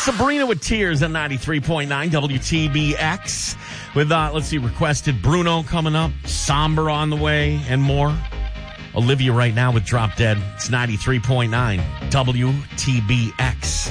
Sabrina with Tears at 93.9 WTBX. With, requested Bruno coming up, Somber on the way, and more. Olivia right now with Drop Dead. It's 93.9 WTBX.